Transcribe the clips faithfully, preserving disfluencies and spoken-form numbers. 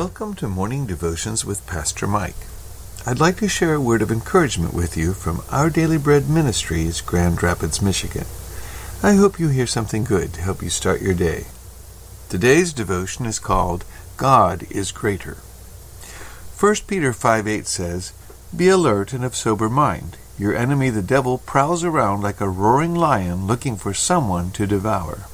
Welcome to Morning Devotions with Pastor Mike. I'd like to share a word of encouragement with you from Our Daily Bread Ministries, Grand Rapids, Michigan. I hope you hear something good to help you start your day. Today's devotion is called God is Greater. First Peter five eight says, "Be alert and of sober mind. Your enemy the devil prowls around like a roaring lion looking for someone to devour."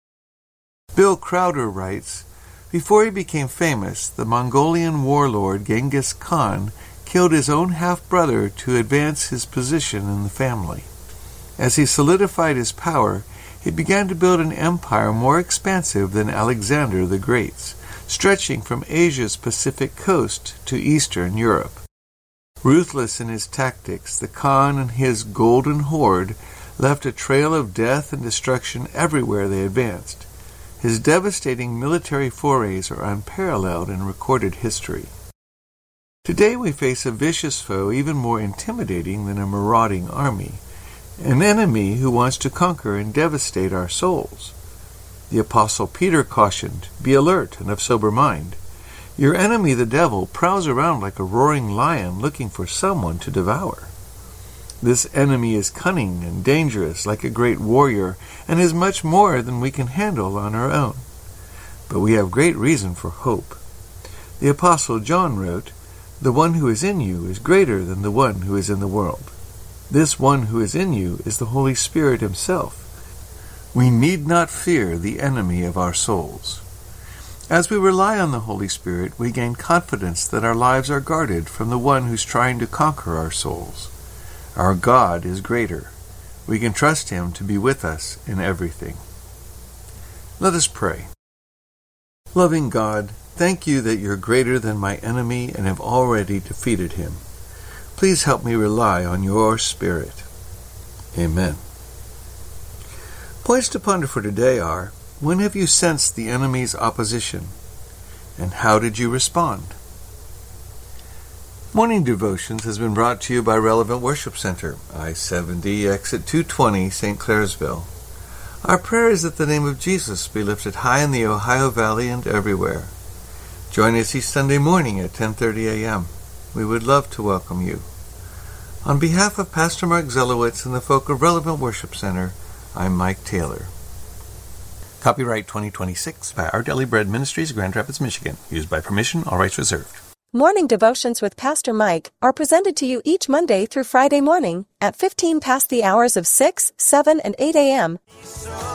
Bill Crowder writes, "Before he became famous, the Mongolian warlord Genghis Khan killed his own half-brother to advance his position in the family. As he solidified his power, he began to build an empire more expansive than Alexander the Great's, stretching from Asia's Pacific coast to Eastern Europe. Ruthless in his tactics, the Khan and his golden horde left a trail of death and destruction everywhere they advanced. His devastating military forays are unparalleled in recorded history. Today we face a vicious foe even more intimidating than a marauding army, an enemy who wants to conquer and devastate our souls. The Apostle Peter cautioned, "Be alert and of sober mind. Your enemy, the devil, prowls around like a roaring lion looking for someone to devour." This enemy is cunning and dangerous like a great warrior and is much more than we can handle on our own. But we have great reason for hope. The Apostle John wrote, "The one who is in you is greater than the one who is in the world." This one who is in you is the Holy Spirit himself. We need not fear the enemy of our souls. As we rely on the Holy Spirit, we gain confidence that our lives are guarded from the one who's trying to conquer our souls. Our God is greater. We can trust him to be with us in everything. Let us pray. Loving God, thank you that you're greater than my enemy and have already defeated him. Please help me rely on your Spirit. Amen. Points to ponder for today are, when have you sensed the enemy's opposition? And how did you respond? Morning Devotions has been brought to you by Relevant Worship Center, I seventy, exit two twenty, Saint Clairsville. Our prayer is that the name of Jesus be lifted high in the Ohio Valley and everywhere. Join us each Sunday morning at ten thirty a.m. We would love to welcome you. On behalf of Pastor Mark Zelowitz and the folk of Relevant Worship Center, I'm Mike Taylor. Copyright twenty twenty-six by Our Daily Bread Ministries, Grand Rapids, Michigan. Used by permission, all rights reserved. Morning Devotions with Pastor Mike are presented to you each Monday through Friday morning at fifteen past the hours of six, seven, and eight a.m.